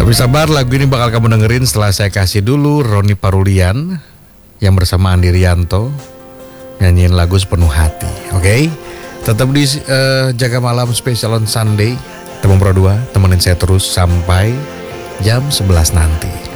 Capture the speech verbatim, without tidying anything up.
Tapi sabar, lagu ini bakal kamu dengerin setelah saya kasih dulu Roni Parulian yang bersama Andi Rianto nyanyiin lagu Sepenuh Hati. Oke, okay? Tetap di uh, Jaga Malam Special on Sunday. Teman Pro dua, temenin saya terus sampai jam sebelas nanti.